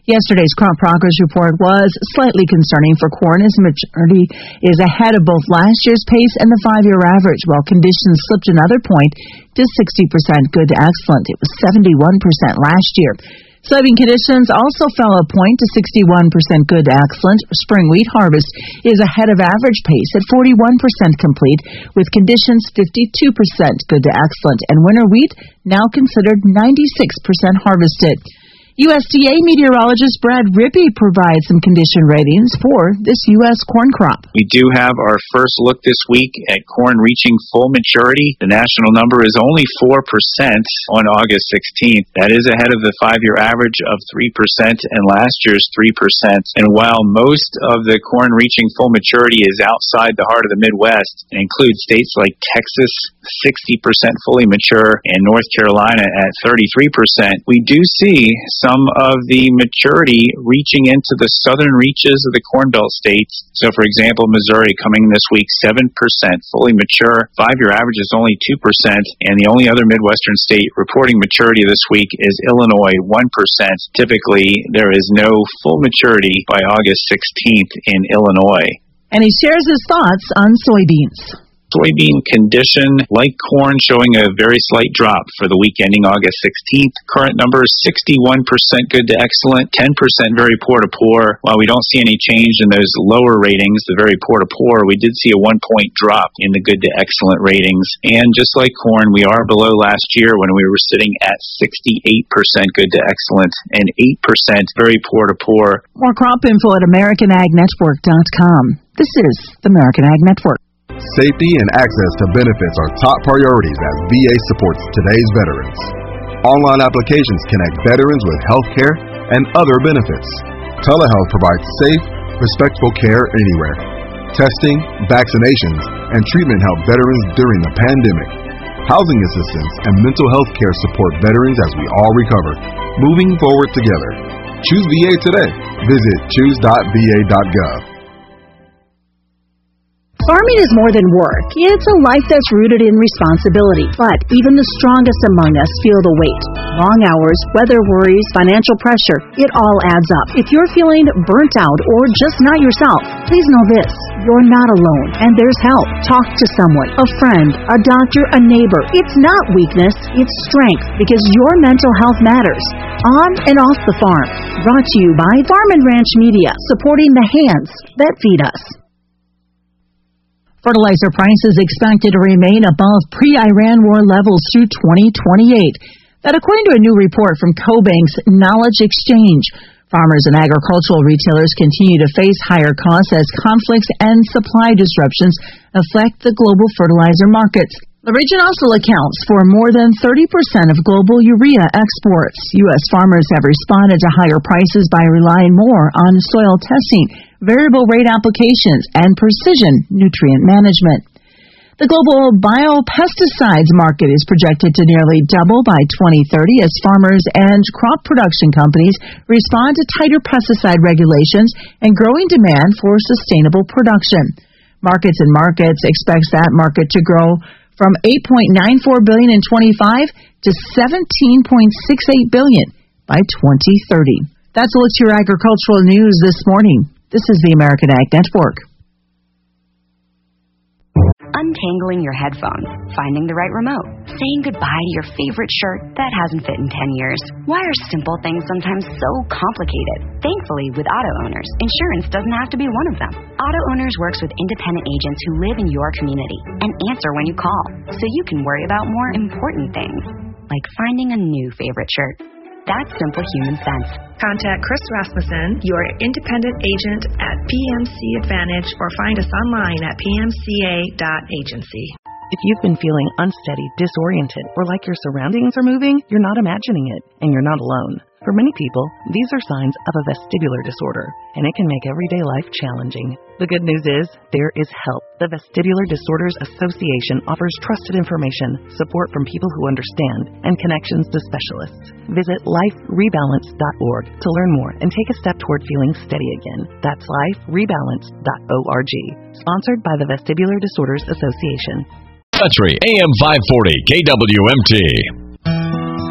Yesterday's crop progress report was slightly concerning for corn as maturity is ahead of both last year's pace and the 5-year average, while conditions slipped another point to 60% good to excellent. It was 71% last year. Soybean conditions also fell a point to 61% good to excellent. Spring wheat harvest is ahead of average pace at 41% complete, with conditions 52% good to excellent, and winter wheat now considered 96% harvested. USDA meteorologist Brad Rippey provides some condition ratings for this U.S. corn crop. We do have our first look this week at corn reaching full maturity. The national number is only 4% on August 16th. That is ahead of the 5-year average of 3% and last year's 3%. And while most of the corn reaching full maturity is outside the heart of the Midwest, it includes states like Texas, 60% fully mature, and North Carolina at 33%, we do see some of the maturity reaching into the southern reaches of the Corn Belt states. So, for example, Missouri coming this week 7% fully mature. 5-year average is only 2%, and the only other Midwestern state reporting maturity this week is Illinois, 1%. Typically, there is no full maturity by August 16th in Illinois. And he shares his thoughts on soybeans. Soybean condition, like corn, showing a very slight drop for the week ending August 16th. Current number is 61% good to excellent, 10% very poor to poor. While we don't see any change in those lower ratings, the very poor to poor, we did see a 1-point drop in the good to excellent ratings. And just like corn, we are below last year when we were sitting at 68% good to excellent and 8% very poor to poor. More crop info at AmericanAgNetwork.com. This is the American Ag Network. Safety and access to benefits are top priorities as VA supports today's veterans. Online applications connect veterans with health care and other benefits. Telehealth provides safe, respectful care anywhere. Testing, vaccinations, and treatment help veterans during the pandemic. Housing assistance and mental health care support veterans as we all recover, moving forward together. Choose VA today. Visit choose.va.gov. Farming is more than work. It's a life that's rooted in responsibility. But even the strongest among us feel the weight. Long hours, weather worries, financial pressure, it all adds up. If you're feeling burnt out or just not yourself, please know this. You're not alone, and there's help. Talk to someone, a friend, a doctor, a neighbor. It's not weakness, it's strength, because your mental health matters. On and off the farm. Brought to you by Farm and Ranch Media, supporting the hands that feed us. Fertilizer prices expected to remain above pre-Iran war levels through 2028. That according to a new report from CoBank's Knowledge Exchange. Farmers and agricultural retailers continue to face higher costs as conflicts and supply disruptions affect the global fertilizer markets. The region also accounts for more than 30% of global urea exports. U.S. farmers have responded to higher prices by relying more on soil testing, variable rate applications, and precision nutrient management. The global biopesticides market is projected to nearly double by 2030 as farmers and crop production companies respond to tighter pesticide regulations and growing demand for sustainable production. Markets expects that market to grow from $8.94 billion in 25 to $17.68 billion by 2030. That's a look at your agricultural news this morning. This is the American Ag Network. Untangling your headphones, finding the right remote, saying goodbye to your favorite shirt that hasn't fit in 10 years. Why are simple things sometimes so complicated? Thankfully, with Auto Owners, insurance doesn't have to be one of them. Auto Owners works with independent agents who live in your community and answer when you call, so you can worry about more important things, like finding a new favorite shirt. That's simple human sense. Contact Chris Rasmussen, your independent agent at PMC Advantage, or find us online at pmca.agency. If you've been feeling unsteady, disoriented, or like your surroundings are moving, you're not imagining it, and you're not alone. For many people, these are signs of a vestibular disorder, and it can make everyday life challenging. The good news is, there is help. The Vestibular Disorders Association offers trusted information, support from people who understand, and connections to specialists. Visit liferebalance.org to learn more and take a step toward feeling steady again. That's liferebalance.org. Sponsored by the Vestibular Disorders Association. Country AM 540 KWMT.